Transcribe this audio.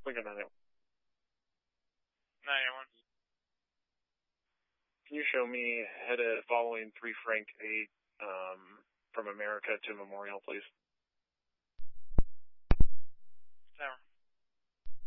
Lincoln 981. 981. Can you show me headed following 3 Frank 8 from America to Memorial, please?